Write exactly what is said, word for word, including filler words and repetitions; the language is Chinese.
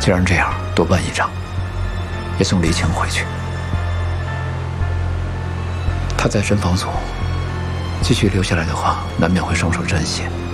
既然这样，多办一场，也送李强回去。他在神防所继续留下来的话，难免会双手沾血。